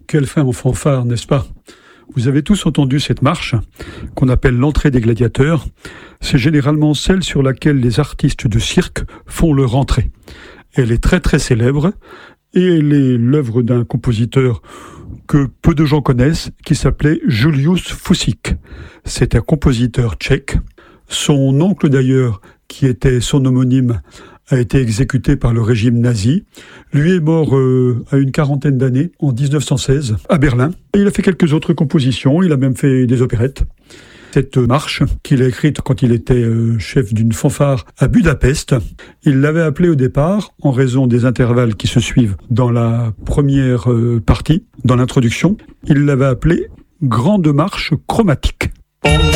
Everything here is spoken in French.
Quelle fin en fanfare, n'est-ce pas ? Vous avez tous entendu cette marche, qu'on appelle l'entrée des gladiateurs. C'est généralement celle sur laquelle les artistes de cirque font leur entrée. Elle est très très célèbre et elle est l'œuvre d'un compositeur que peu de gens connaissent, qui s'appelait Julius Fučík. C'est un compositeur tchèque. Son oncle d'ailleurs, qui était son homonyme, a été exécuté par le régime nazi. Lui est mort à une quarantaine d'années, en 1916, à Berlin. Et il a fait quelques autres compositions, il a même fait des opérettes. Cette marche qu'il a écrite quand il était chef d'une fanfare à Budapest, il l'avait appelée au départ, en raison des intervalles qui se suivent dans la première partie, dans l'introduction, il l'avait appelée Grande marche chromatique.